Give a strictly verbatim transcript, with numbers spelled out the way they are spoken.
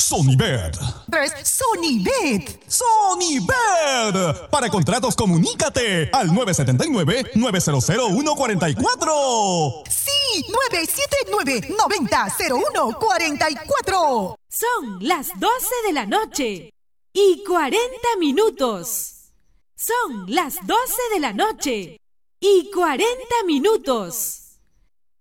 Sonibet. tres. Sonibet. Sonibet. Para contratos, comunícate al nueve siete nueve, nueve cero cero, uno cuatro cuatro. Sí, nueve siete nueve, nueve cero cero uno cuatro cuatro. Son las doce de la noche y cuarenta minutos. Son las doce de la noche y cuarenta minutos.